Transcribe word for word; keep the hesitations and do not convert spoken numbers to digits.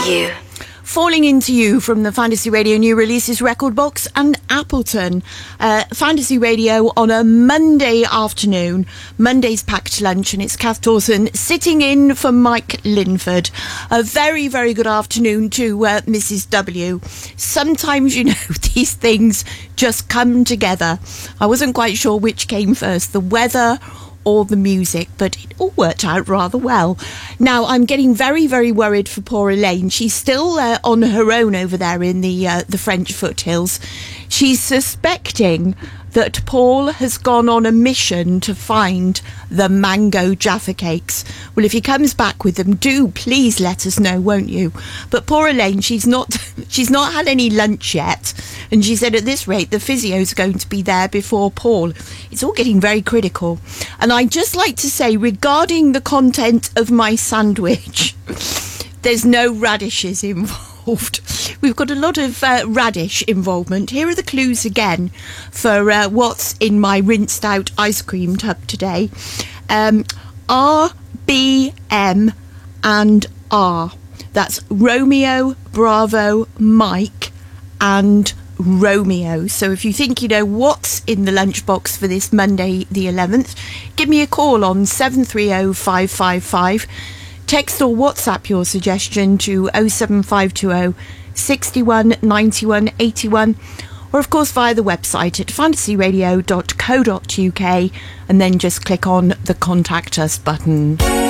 You. Falling Into You from the Fantasy Radio New Releases record box and Appleton. Uh, Fantasy Radio on a Monday afternoon. Monday's packed lunch, and it's Kath Dawson sitting in for Mike Linford. A very, very good afternoon to uh, Missus W. Sometimes, you know, these things just come together. I wasn't quite sure which came first, the weather or the music, but it all worked out rather well. Now, I'm getting very, very worried for poor Elaine. She's still uh, on her own over there in the uh, the French foothills. She's suspecting that Paul has gone on a mission to find the mango Jaffa cakes. Well, if he comes back with them, do please let us know, won't you? But poor Elaine, she's not she's not had any lunch yet, and she said at this rate the physio's going to be there before Paul. It's all getting very critical. And I'd just like to say, regarding the content of my sandwich, there's no radishes involved. We've got a lot of uh, radish involvement. Here are the clues again for uh, what's in my rinsed out ice cream tub today. Um, R, B, M and R. That's Romeo, Bravo, Mike and Romeo. So if you think you know what's in the lunchbox for this Monday the eleventh, give me a call on seven three zero five five five. Text or WhatsApp your suggestion to oh seven five two oh, six one, nine one, eight one, or of course via the website at fantasy radio dot co dot uk, and then just click on the Contact Us button.